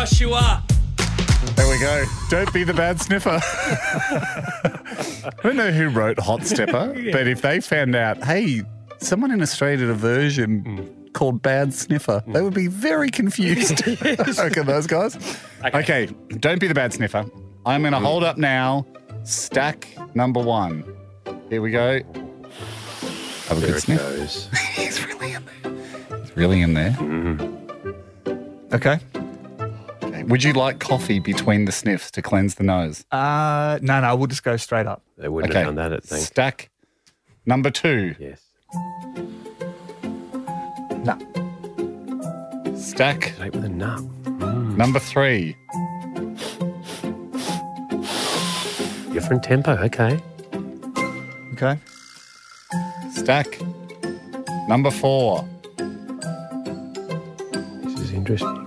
Joshua. There we go. Don't be the bad sniffer. I don't know who wrote Hot Stepper, but if they found out, hey, someone in Australia did a version called Bad Sniffer, they would be very confused. Okay, those guys. Okay, don't be the bad sniffer. I'm going to hold up now stack number 1. Here we go. Have a good sniff. Goes. He's really in there. He's really in there. Okay. Would you like coffee between the sniffs to cleanse the nose? No, we'll just go straight up. They wouldn't have done that, I think. Stack number 2. Yes. No. Stack Straight with a nut. number 3. Different tempo, okay. Okay. Stack number 4. This is interesting.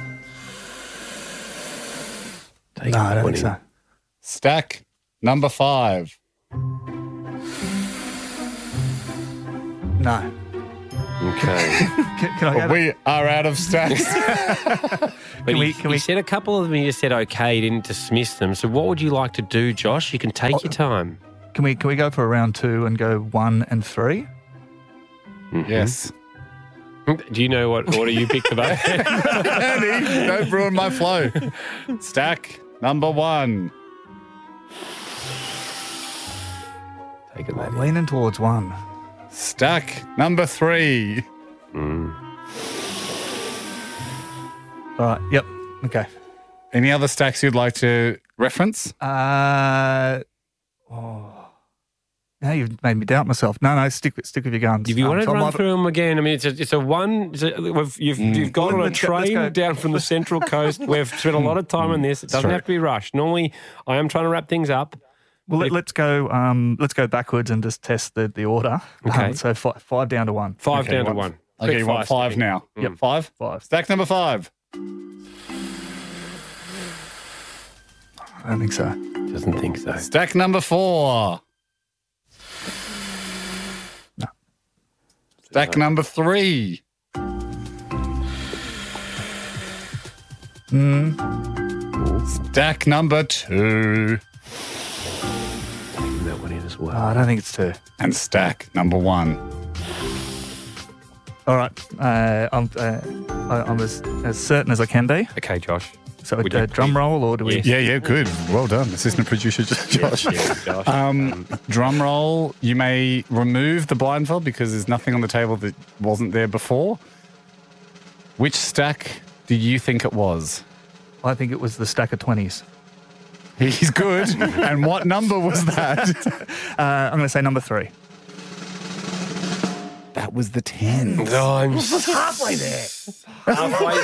Take No, I don't one think in. so. Stack number 5. No. Okay. Can I go? We are out of stacks. But we- you said a couple of them, you said okay, you didn't dismiss them. So what would you like to do, Josh? You can take your time. Can we go for a round 2 and go 1 and 3? Yes. Do you know what order you picked them up? Andy, don't ruin my flow. Stack number 1. Take it, I'm mate. leaning towards 1. Stack number 3. All right. Yep. Okay. Any other stacks you'd like to reference? Now you've made me doubt myself. No, stick with your guns. If you want to So I run might- through them again, I mean, it's a one. You've gone on a Let's go- train down from the Central Coast. We've spent a lot of time on this. It doesn't true. have to be rushed. Normally, I am trying to wrap things up. Well, let's go backwards and just test the order. Okay. So 5 down to 1. Five Okay, down to you want- one. Okay, Quick you want fire 5 stepping. now. Yep. 5? 5. Stack number 5. I don't think so. Doesn't think so. Stack number 4. No. Stack number 3. Stack number 2. Taking that one in as well. I don't think it's 2. And stack number 1. All right. I'm as certain as I can be. Okay, Josh. So Would you drum please- roll, or do we? Yes. Yeah, good. Well done, assistant producer Josh. Yes, Josh. Drum roll. You may remove the blindfold because there's nothing on the table that wasn't there before. Which stack do you think it was? I think it was the stack of 20s. He's good. And what number was that? I'm going to say number 3. That was the 10. Oh, I'm Halfway there. halfway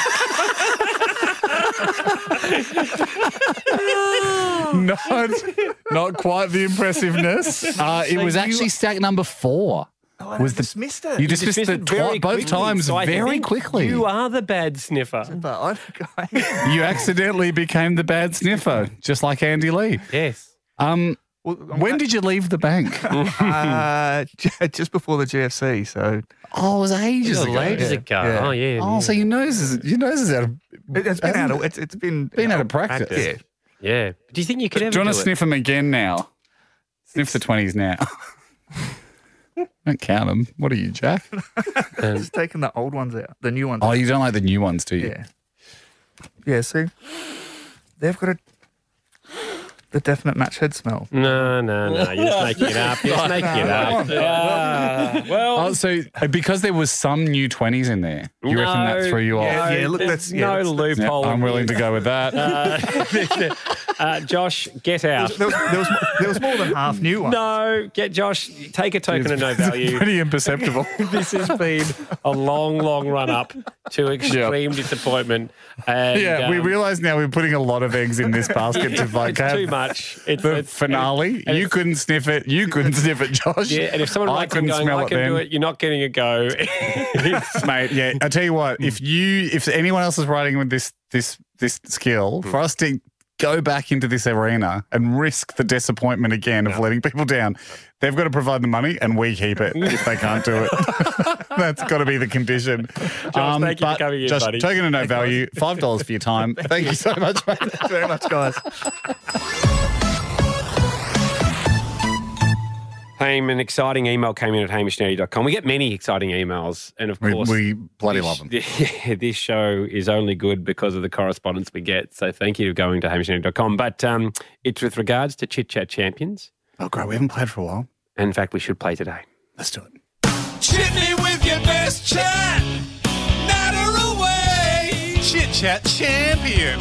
there. Not quite the impressiveness. It was actually stack number 4. Was dismissed it. You dismissed it very both quickly, times so I very think quickly. You are the bad sniffer. But I think I... You accidentally became the bad sniffer, just like Andy Lee. Yes. When did you leave the bank? Just before the GFC, so Oh, it was ages ago. Ages ago. Yeah. Oh, yeah. Oh, so your nose is out of it's been out of it's been out of practice. practice. Yeah. Do you think you could ever Do you want do to it? sniff them again now? Sniff the 20s now. Don't count them. What are you, Jack? just taking the old ones out, the new ones. Oh, out. you don't like the new ones, do you? Yeah. See, they've got the definite match head smell. No. You're just making it up. You're just making it up. Oh, so because there was some new 20s in there, you reckon that threw you off? Yeah, look, there's that's- yeah, no that's- Yeah, loophole. I'm in willing to this. go with that. Josh, get out. There was more than half new ones. No, get Josh. Take a token of no value. Pretty imperceptible. This has been a long run up to extreme disappointment. And, Yeah, we realise now we're putting a lot of eggs in this basket to like it's have too much. the finale. and You couldn't sniff it. You couldn't sniff it, Josh. Yeah, and if someone I writes in couldn't going, smell I it can then. do it, you're not getting a go. Mate, yeah. I tell you what, if anyone else is writing with this skill, for us to go back into this arena and risk the disappointment again of letting people down, they've got to provide the money and we keep it if they can't do it. That's got to be the condition. Josh, thank you for coming in, Josh, buddy. token of no value, $5 for your time. Thank you so much, mate. Thanks very much, guys. Haim, an exciting email came in at hamishnetty.com. We get many exciting emails, and of course, We bloody love them. This show is only good because of the correspondence we get. So thank you for going to hamishnetty.com. But it's with regards to Chit Chat Champions. Oh, great. We haven't played for a while. And in fact, we should play today. Let's do it. Chitney with your best chat. Natter away. Chit Chat Champion.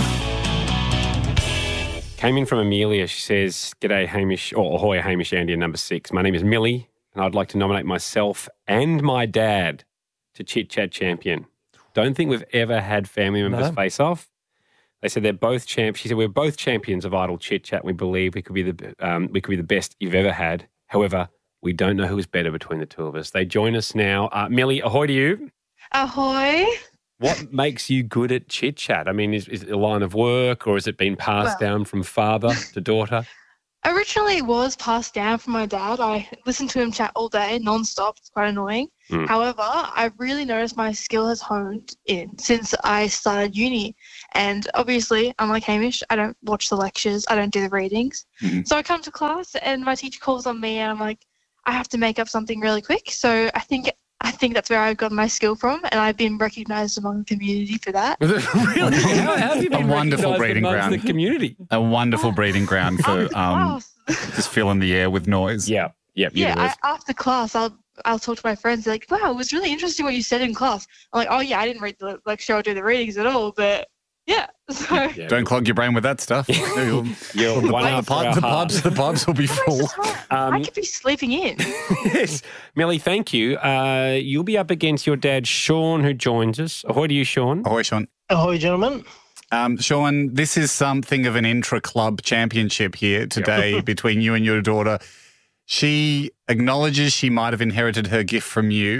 Came in from Amelia. She says, G'day, Hamish, or ahoy, Hamish, Andy, and number 6. My name is Millie, and I'd like to nominate myself and my dad to Chit Chat Champion. Don't think we've ever had family members face off. They said they're both champs. She said, we're both champions of Idle Chit Chat. We believe we could be the best you've ever had. However, we don't know who is better between the two of us. They join us now. Millie, ahoy to you. Ahoy. What makes you good at chit chat? I mean, is it a line of work or has it been passed down from father to daughter? Originally, it was passed down from my dad. I listened to him chat all day, non-stop. It's quite annoying. However, I've really noticed my skill has honed in since I started uni. And obviously, unlike Hamish, I don't watch the lectures. I don't do the readings. So I come to class and my teacher calls on me and I'm like, I have to make up something really quick. So I think that's where I've got my skill from, and I've been recognised among the community for that. Really? How have you been A wonderful recognised breeding amongst ground. the community? A wonderful breeding ground for Class. just filling the air with noise. Yeah. After class, I'll talk to my friends. They're like, wow, it was really interesting what you said in class. I'm like, oh yeah, I didn't read the lecture or do the readings at all, but yeah. So Don't clog your brain with that stuff. You're the, one after our heart. the pubs will be full. I could be sleeping in. Yes. Millie, thank you. You'll be up against your dad, Sean, who joins us. Ahoy to you, Sean. Ahoy, Sean. Ahoy, gentlemen. Sean, this is something of an intra-club championship here today between you and your daughter. She acknowledges she might have inherited her gift from you.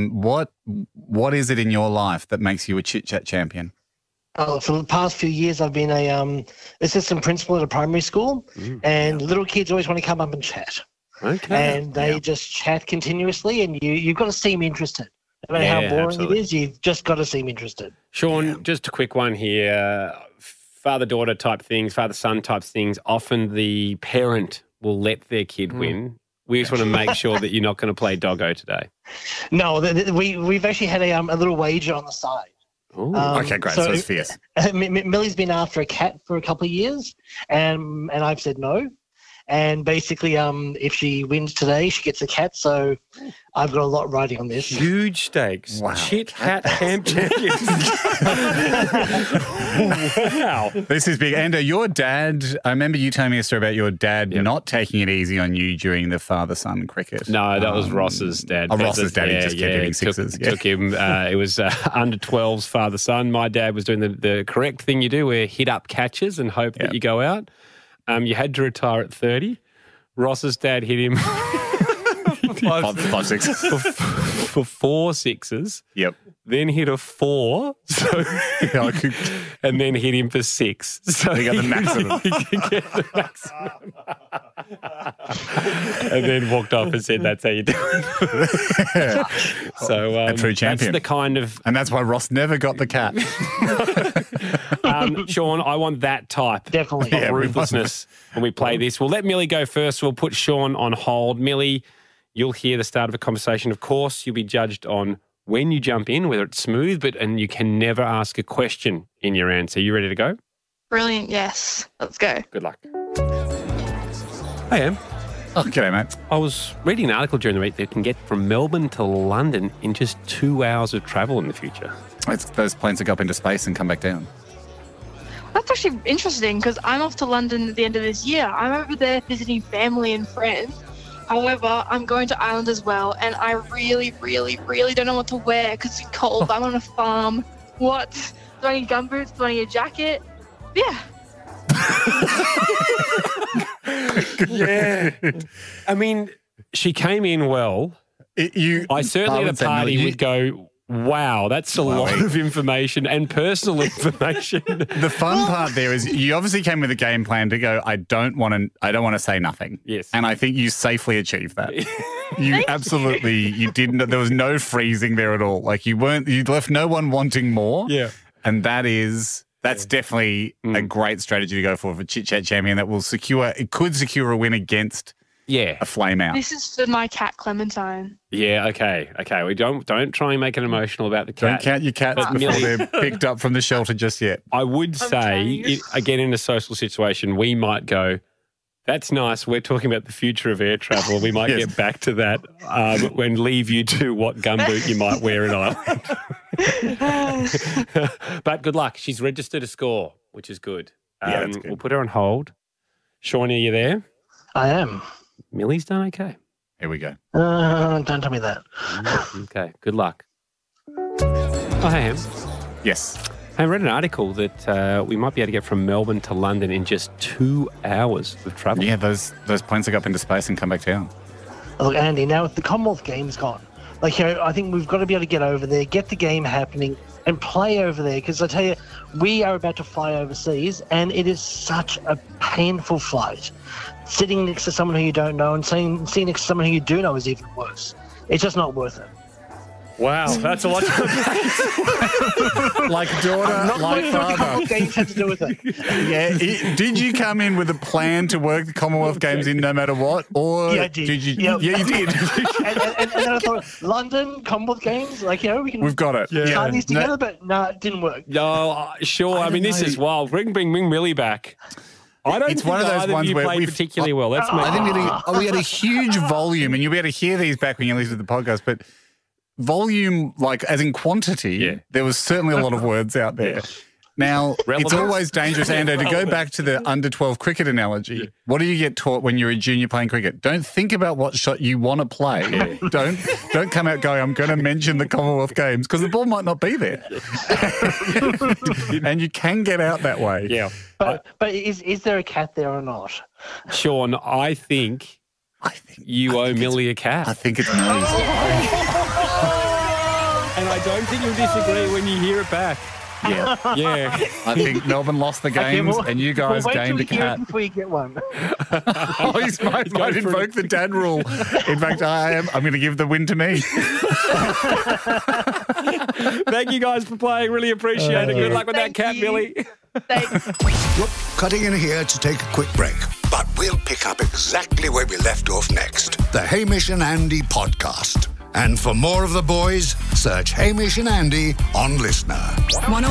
What is it in your life that makes you a chit-chat champion? For the past few years, I've been a assistant principal at a primary school, and little kids always want to come up and chat. Okay. And they just chat continuously, and you've got to seem interested. No matter how boring absolutely. it is, you've just got to seem interested. Sean, just a quick one here. Father-daughter type things, father-son type things, often the parent will let their kid win. We just want to make sure that you're not going to play doggo today. No, we've actually had a little wager on the side. Ooh. Okay, great. So it's fierce. Millie's been after a cat for a couple of years, and I've said no. And basically, if she wins today, she gets a cat. So I've got a lot riding on this. Huge stakes. Wow. Chit Chat Champions. Wow. This is big. And your dad, I remember you telling me a story about your dad not taking it easy on you during the father-son cricket. No, that was Ross's dad. Oh, Ross's dad. He just kept hitting sixes. Took him. It was under 12's father-son. My dad was doing the correct thing you do, where hit up catches and hope that you go out. You had to retire at 30. Ross's dad hit him Five sixes. for 4 sixes. Yep. Then hit a 4, and then hit him for 6. So He got the maximum. He could get the maximum. And then walked off and said, "That's how you do it." So A true champion. That's the kind of And that's why Ross never got the cat. Sean. I want that type Definitely. of ruthlessness when we play this. We'll let Millie go first. We'll put Sean on hold. Millie, you'll hear the start of a conversation. Of course, you'll be judged on when you jump in, whether it's smooth, and you can never ask a question in your answer. You ready to go? Brilliant. Yes. Let's go. Good luck. I am. Oh, g'day, mate. I was reading an article during the week that can get from Melbourne to London in just 2 hours of travel in the future. It's those planes that go up into space and come back down. That's actually interesting because I'm off to London at the end of this year. I'm over there visiting family and friends. However, I'm going to Ireland as well, and I really, really, really don't know what to wear because it's cold. I'm on a farm. What? Do I need gumboots? Do I need a jacket? Yeah. Yeah. I mean, she came in well. I certainly at a party would go, Wow, that's a lot of information and personal information. The fun part there is you obviously came with a game plan to go, I don't want to say nothing. Yes. And I think you safely achieved that. You didn't, there was no freezing there at all. Like you left no one wanting more. Yeah. And that's definitely a great strategy to go for Chit Chat Champion that could secure a win against a flame out. This is for my cat Clementine. Yeah, okay. We don't try and make it emotional about the cat. Don't count your cats before they're picked up from the shelter just yet. I would say, again, in a social situation, we might go, that's nice. We're talking about the future of air travel. We might get back to that and leave you to what gumboot you might wear in Ireland. But good luck. She's registered a score, which is good. That's good. We'll put her on hold. Sean, are you there? I am. Millie's done okay. Here we go. Don't tell me that. Okay, good luck. Oh, hey, Ham. Yes. I read an article that we might be able to get from Melbourne to London in just 2 hours of travel. Yeah, those planes will go up into space and come back down. Look, Andy, now with the Commonwealth Games gone, I think we've got to be able to get over there, get the game happening, and play over there. Because I tell you, we are about to fly overseas, and it is such a painful flight. Sitting next to someone who you don't know and sitting next to someone who you do know is even worse. It's just not worth it. Wow, that's a lot. Like daughter, like father. Commonwealth Games had to do with it. Yeah. Did you come in with a plan to work the Commonwealth Games in no matter what? Or Yeah, I did. did you? Yep. Yeah, you did. and then I thought, London, Commonwealth Games, we can We've got it. tie these together, but no, it didn't work. No, sure. I mean, this is wild. Bring Millie back. I don't It's think one of those either ones you where played particularly well. Let's I think we had a huge volume, and you'll be able to hear these back when you listen to the podcast, but volume, like as in quantity, there was certainly a lot of words out there. Now, it's always dangerous, Ando, to go back to the under-12 cricket analogy. What do you get taught when you're a junior playing cricket? Don't think about what shot you want to play. Don't come out going, I'm going to mention the Commonwealth Games, because the ball might not be there. And you can get out that way. Yeah. But is there a cat there or not? Sean, I think you owe Millie a cat. I think it's Millie's. And I don't think you'll disagree when you hear it back. Yeah. Yeah. I think Melbourne lost the games and you guys wait gained a till we hear it cat. before you get one. Oh, he might invoke the dad rule. In fact, I'm going to give the win to me. Thank you guys for playing. Really appreciate it. Good luck with that cat, Millie. Thanks. Look, cutting in here to take a quick break. But we'll pick up exactly where we left off next. The Hamish and Andy podcast. And for more of the boys, search Hamish and Andy on Listener.